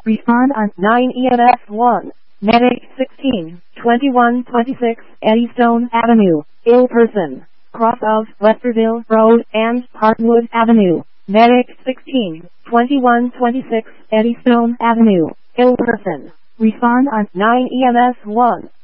Respond on 9 EMS 1. Medic 16, 2126 Eddystone Avenue. Ill person. Cross of Westerville Road and Parkwood Avenue. Medic 16, 2126 Eddystone Avenue. Ill person. Respond on 9 EMS 1.